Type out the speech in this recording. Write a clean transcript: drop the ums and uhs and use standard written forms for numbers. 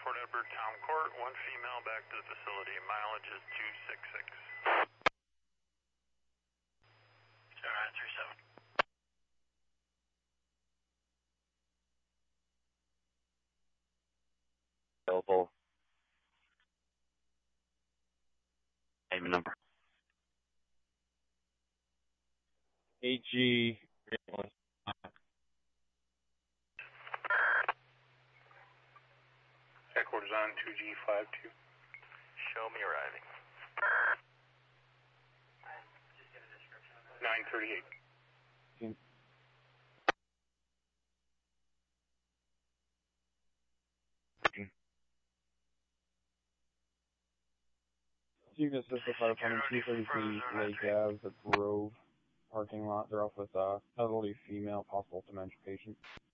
Port Edward Town Court, one female back to the facility. Mileage is 266. 0937. Available. Name and number. AG. Headquarters on 2G52. Show me arriving. 938. You can assist the fire department 233 Lake Ave, the Grove parking lot. They're off with elderly female, possible dementia patient.